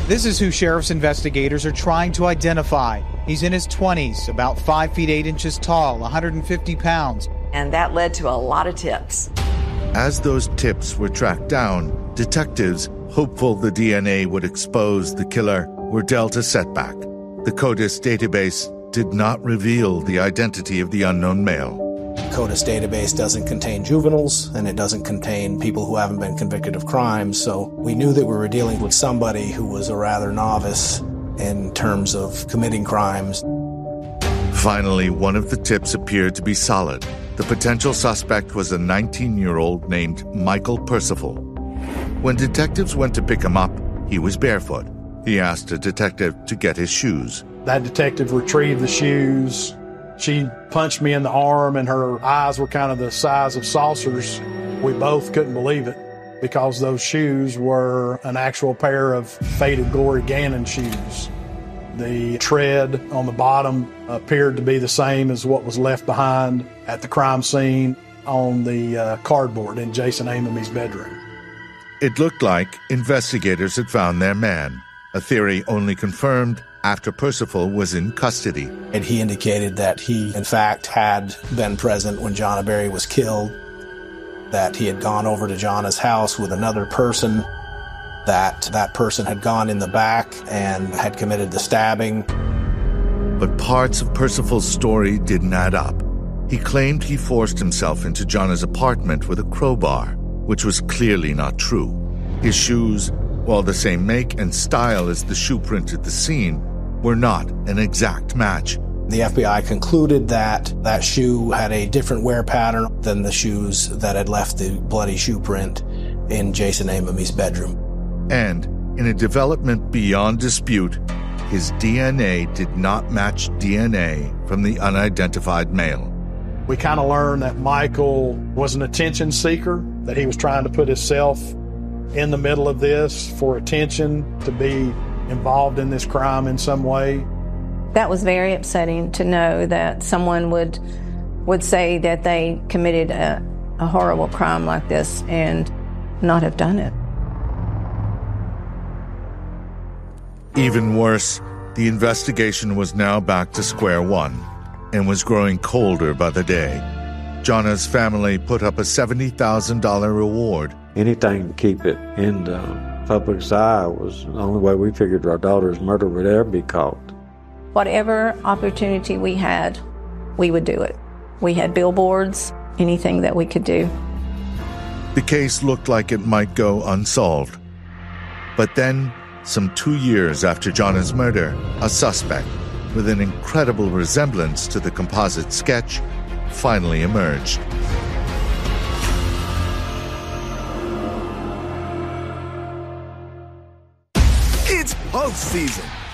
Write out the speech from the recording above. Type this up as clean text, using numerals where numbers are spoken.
This is who sheriff's investigators are trying to identify. He's in his 20s, about 5 feet 8 inches tall, 150 pounds. And that led to a lot of tips. As those tips were tracked down, detectives, hopeful the DNA would expose the killer, were dealt a setback. The CODIS database did not reveal the identity of the unknown male. The CODIS database doesn't contain juveniles, and it doesn't contain people who haven't been convicted of crimes, so we knew that we were dealing with somebody who was a rather novice in terms of committing crimes. Finally, one of the tips appeared to be solid. The potential suspect was a 19-year-old named Michael Percival. When detectives went to pick him up, he was barefoot. He asked a detective to get his shoes. That detective retrieved the shoes. She punched me in the arm, and her eyes were kind of the size of saucers. We both couldn't believe it because those shoes were an actual pair of faded Glory Gannon shoes. The tread on the bottom appeared to be the same as what was left behind at the crime scene on the cardboard in Jason Amomey's bedroom. It looked like investigators had found their man, a theory only confirmed after Percival was in custody. And he indicated that he, in fact, had been present when Jonna Berry was killed, that he had gone over to Jonna's house with another person, that person had gone in the back and had committed the stabbing. But parts of Percival's story didn't add up. He claimed he forced himself into Jonna's apartment with a crowbar, which was clearly not true. His shoes, while the same make and style as the shoe print at the scene, were not an exact match. The FBI concluded that that shoe had a different wear pattern than the shoes that had left the bloody shoe print in Jason Amomey's bedroom. And, in a development beyond dispute, his DNA did not match DNA from the unidentified male. We kind of learned that Michael was an attention seeker, that he was trying to put himself in the middle of this for attention, to be involved in this crime in some way. That was very upsetting to know that someone would say that they committed a horrible crime like this and not have done it. Even worse, the investigation was now back to square one and was growing colder by the day. Jonna's family put up a $70,000 reward. Anything to keep it in the public's eye was the only way we figured our daughter's murder would ever be caught. Whatever opportunity we had, we would do it. We had billboards, anything that we could do. The case looked like it might go unsolved. But then, some 2 years after Jonna's murder, a suspect with an incredible resemblance to the composite sketch finally emerged. It's postseason,